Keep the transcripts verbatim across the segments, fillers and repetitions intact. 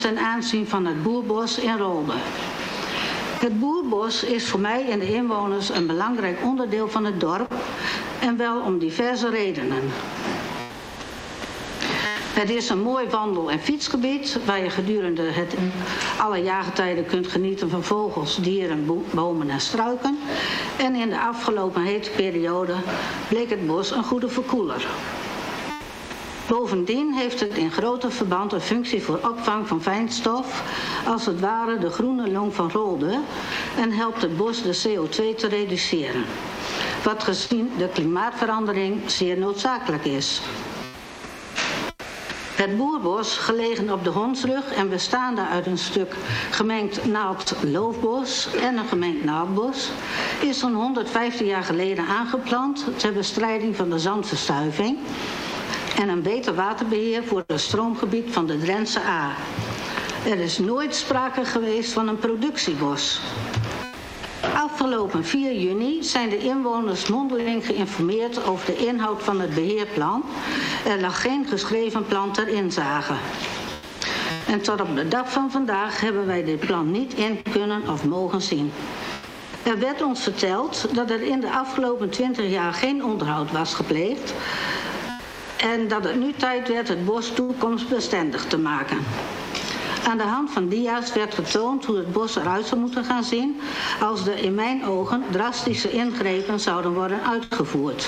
ten aanzien van het boerbos in Rolde. Het boerbos is voor mij en de inwoners een belangrijk onderdeel van het dorp en wel om diverse redenen. Het is een mooi wandel- en fietsgebied waar je gedurende het alle jaargetijden kunt genieten van vogels, dieren, bo- bomen en struiken. En in de afgelopen hete periode bleek het bos een goede verkoeler. Bovendien heeft het in groter verband een functie voor opvang van fijnstof, als het ware de groene long van Rolde, en helpt het bos de C O twee te reduceren, wat gezien de klimaatverandering zeer noodzakelijk is. Het boerbos, gelegen op de Hondsrug en bestaande uit een stuk gemengd naald-loofbos en een gemengd naaldbos, is zo'n honderdvijftig jaar geleden aangeplant ter bestrijding van de zandverstuiving en een beter waterbeheer voor het stroomgebied van de Drentse Aa. Er is nooit sprake geweest van een productiebos. Afgelopen vier juni zijn de inwoners mondeling geïnformeerd over de inhoud van het beheerplan. Er lag geen geschreven plan ter inzage. En tot op de dag van vandaag hebben wij dit plan niet in kunnen of mogen zien. Er werd ons verteld dat er in de afgelopen twintig jaar geen onderhoud was gepleegd en dat het nu tijd werd het bos toekomstbestendig te maken. Aan de hand van dia's werd getoond hoe het bos eruit zou moeten gaan zien als er in mijn ogen drastische ingrepen zouden worden uitgevoerd.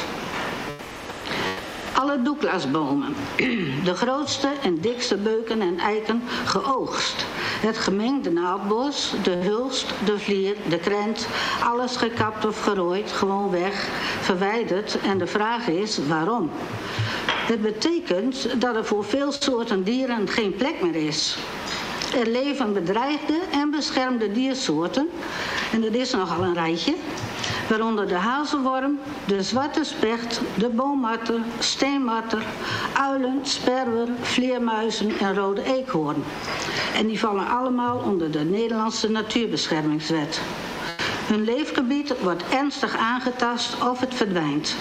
Alle douglasbomen, de grootste en dikste beuken en eiken geoogst. Het gemengde naaldbos, de hulst, de vlier, de krent, alles gekapt of gerooid, gewoon weg, verwijderd. En de vraag is waarom? Het betekent dat er voor veel soorten dieren geen plek meer is. Er leven bedreigde en beschermde diersoorten, en dat is nogal een rijtje, waaronder de hazelworm, de zwarte specht, de boommarter, steenmarter, uilen, sperwer, vleermuizen en rode eekhoorn. En die vallen allemaal onder de Nederlandse Natuurbeschermingswet. Hun leefgebied wordt ernstig aangetast of het verdwijnt.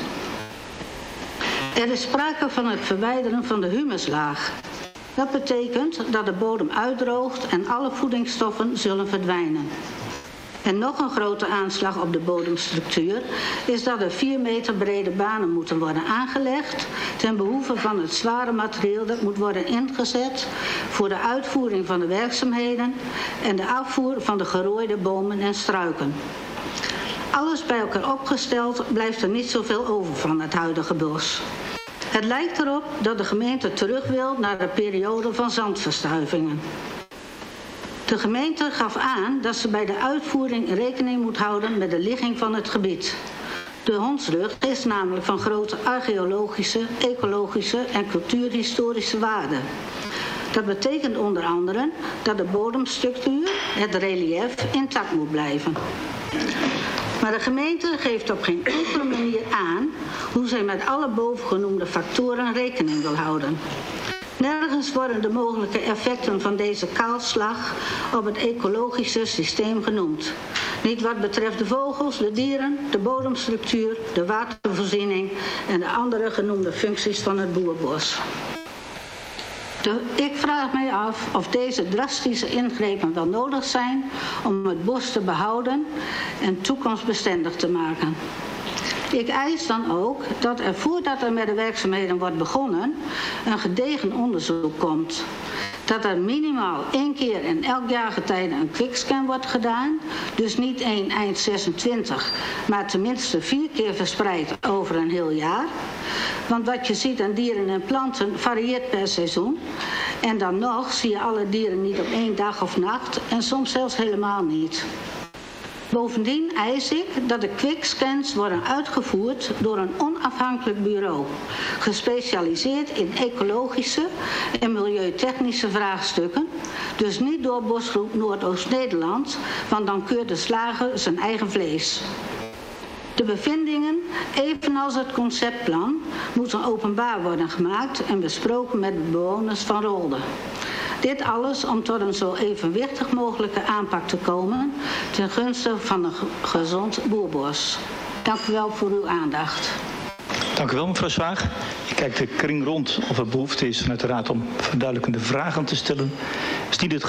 Er is sprake van het verwijderen van de humuslaag. Dat betekent dat de bodem uitdroogt en alle voedingsstoffen zullen verdwijnen. En nog een grote aanslag op de bodemstructuur is dat er vier meter brede banen moeten worden aangelegd ten behoeve van het zware materieel dat moet worden ingezet voor de uitvoering van de werkzaamheden en de afvoer van de gerooide bomen en struiken. Alles bij elkaar opgesteld blijft er niet zoveel over van het huidige bos. Het lijkt erop dat de gemeente terug wil naar de periode van zandverstuivingen. De gemeente gaf aan dat ze bij de uitvoering rekening moet houden met de ligging van het gebied. De Hondsrug is namelijk van grote archeologische, ecologische en cultuurhistorische waarde. Dat betekent onder andere dat de bodemstructuur, het reliëf, intact moet blijven. Maar de gemeente geeft op geen enkele manier aan hoe zij met alle bovengenoemde factoren rekening wil houden. Nergens worden de mogelijke effecten van deze kaalslag op het ecologische systeem genoemd. Niet wat betreft de vogels, de dieren, de bodemstructuur, de watervoorziening en de andere genoemde functies van het boerbos. De, ik vraag mij af of deze drastische ingrepen wel nodig zijn om het bos te behouden en toekomstbestendig te maken. Ik eis dan ook dat er voordat er met de werkzaamheden wordt begonnen een gedegen onderzoek komt. Dat er minimaal één keer in elk jaargetijde een quickscan wordt gedaan. Dus niet één eind zesentwintig, maar tenminste vier keer verspreid over een heel jaar. Want wat je ziet aan dieren en planten varieert per seizoen. En dan nog zie je alle dieren niet op één dag of nacht en soms zelfs helemaal niet. Bovendien eis ik dat de quickscans worden uitgevoerd door een onafhankelijk bureau, gespecialiseerd in ecologische en milieutechnische vraagstukken, dus niet door Bosgroep Noordoost-Nederland, want dan keurt de slager zijn eigen vlees. De bevindingen, evenals het conceptplan, moeten openbaar worden gemaakt en besproken met de bewoners van Rolde. Dit alles om tot een zo evenwichtig mogelijke aanpak te komen ten gunste van een gezond boerbos. Dank u wel voor uw aandacht. Dank u wel, mevrouw Zwaag. Ik kijk de kring rond of er behoefte is vanuit de raad om verduidelijkende vragen te stellen. Is niet het